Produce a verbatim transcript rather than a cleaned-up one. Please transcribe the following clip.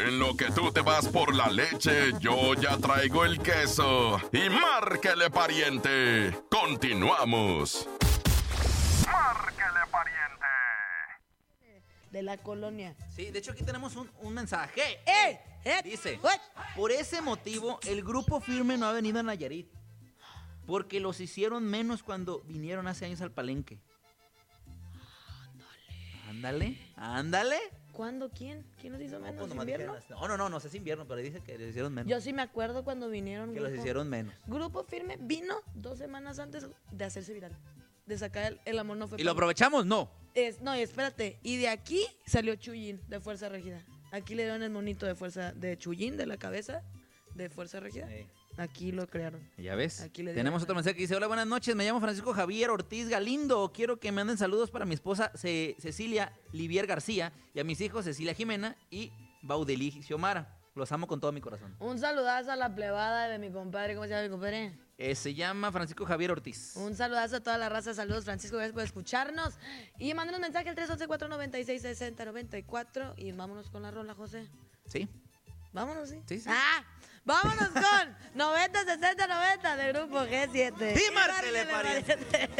En lo que tú te vas por la leche, yo ya traigo el queso. Y márquele, pariente. Continuamos. Márquele, pariente. De la colonia. Sí, de hecho aquí tenemos un, un mensaje. ¡Eh! ¡Eh! Dice, ¡Uy! por ese motivo el Grupo Firme no ha venido a Nayarit. Porque los hicieron menos cuando vinieron hace años al Palenque. Ándale. Ándale, ándale. ¿Cuándo? ¿Quién? ¿Quién nos hizo menos? pues nomás ¿Invierno? dijeron, no, no, no, no sé si invierno, pero dice que los hicieron menos. Yo sí me acuerdo cuando vinieron. que los grupo, hicieron menos. Grupo Firme vino dos semanas antes de hacerse viral. De sacar el, el amor no fue ¿Y lo pan. aprovechamos? No. Es, no, y espérate. Y de aquí salió Chuyín, de Fuerza Regida. Aquí le dieron el monito de fuerza de Chuyín, de la cabeza, de Fuerza Regida. Sí. Aquí lo crearon. Ya ves. Aquí le Tenemos dieron- otro mensaje que dice, hola, buenas noches, me llamo Francisco Javier Ortiz Galindo. Quiero que me manden saludos para mi esposa Ce- Cecilia Livier García y a mis hijos Cecilia Jimena y Baudeli Xiomara. Los amo con todo mi corazón. Un saludazo a la plebada de mi compadre. ¿Cómo se llama mi compadre? Eh, se llama Francisco Javier Ortiz. Un saludazo a toda la raza. Saludos, Francisco. Gracias por escucharnos. Y mándanos mensaje al tres once, cuatro noventa y seis, sesenta noventa y cuatro. Y vámonos con la rola, José. ¿Sí? Vámonos, ¿sí? Sí, sí. ¡Ah! Vámonos con noventa, sesenta, noventa del grupo G siete. ¡Sí, márquele, pariente!